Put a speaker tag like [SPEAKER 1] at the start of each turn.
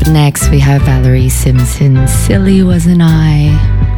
[SPEAKER 1] Next, we have Valerie Simpson, Silly Wasn't I.